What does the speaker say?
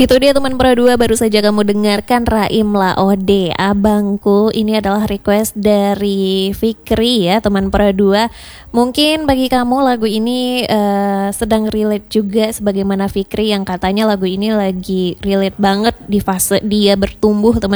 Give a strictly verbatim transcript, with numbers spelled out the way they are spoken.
Itu dia teman Pro dua, baru saja kamu dengarkan Raim Laode, Abangku. Ini adalah request dari Fikri ya teman Pro dua. Mungkin bagi kamu lagu ini uh, sedang relate juga sebagaimana Fikri yang katanya lagu ini lagi relate banget di fase dia bertumbuh teman